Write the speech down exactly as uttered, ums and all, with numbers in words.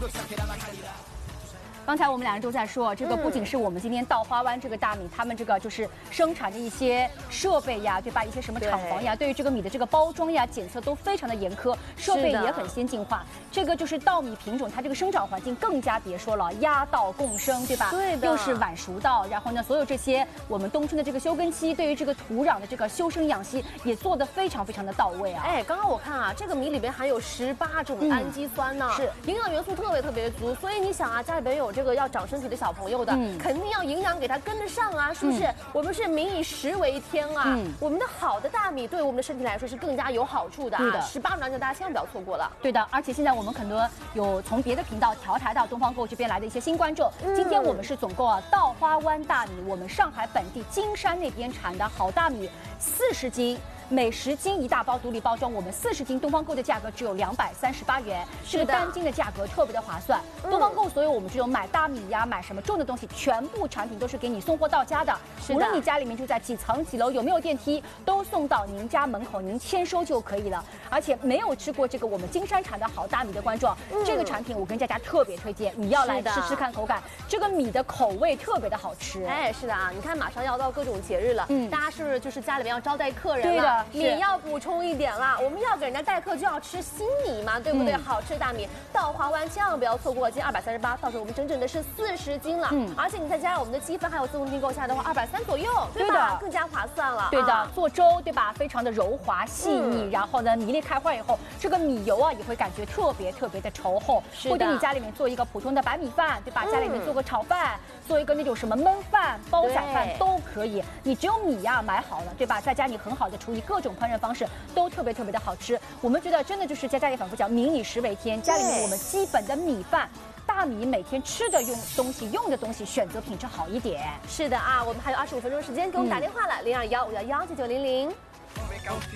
刚才我们两人都在说，这个不仅是我们今天稻花湾这个大米，他们这个就是生产的一些设备呀，对吧？一些什么厂房呀，对于这个米的这个包装呀、检测都非常的严苛，设备也很先进化。这个就是稻米品种，它这个生长环境更加别说了，压稻共生，对吧？ 对的。 又是晚熟稻，然后呢，所有这些我们冬春的这个休耕期，对于这个土壤的这个修身养息也做得非常非常的到位啊。 哎，刚刚我看啊，这个米里边含有十八种氨基酸呢， 是营养元素特别特别足，所以你想啊，家里边有这个要长身体的小朋友的， 嗯、 肯定要营养给他跟得上啊，是不是？嗯、我们是民以食为天啊，嗯、我们的好的大米对我们的身体来说是更加有好处的啊。十八种氨基酸，大家千万不要错过了。 对的，而且现在我们很多有从别的频道调台到东方购这边来的一些新观众，嗯、今天我们是总共啊稻花湾大米，我们上海本地金山那边产的好大米四十斤。每十斤一大包独立包装，我们四十斤东方购的价格只有两百三十八元，这个单斤的价格特别的划算。嗯、东方购所有我们这种买大米呀、买什么重的东西，全部产品都是给你送货到家的。无论你家里面住在几层几楼，有没有电梯，都送到您家门口，您签收就可以了。而且没有吃过这个我们金山产的好大米的观众，嗯、这个产品我跟佳佳特别推荐，你要来吃吃看口感。这个米的口味特别的好吃。 哎，是的啊，你看马上要到各种节日了，嗯，大家是不是就是家里面要招待客人了？ 对的。 米要补充一点啦，我们要给人家待客就要吃新米嘛，对不对？嗯、好吃的大米，稻花湾千万不要错过，今天二百三十八，到时候我们整整的是四十斤了。嗯，而且你再加上我们的积分还有自动订购下来的话，二百三左右，对吧？对的，更加划算了。 对的，啊、做粥对吧？非常的柔滑细腻，嗯、然后呢，米粒开花以后，这个米油啊也会感觉特别特别的稠厚。或者你家里面做一个普通的白米饭，对吧？嗯、家里面做个炒饭，做一个那种什么焖饭、煲仔饭都可以。你只有米呀、啊、买好了，对吧？再加你很好的厨艺，各种烹饪方式。都特别特别的好吃，我们觉得真的就是佳佳也反复讲，民以食为天，家里面我们基本的米饭。大米每天吃的用东西用的东西选择品质好一点。 是的啊，我们还有二十五分钟时间，给我们打电话了，零二幺五幺幺九九零零。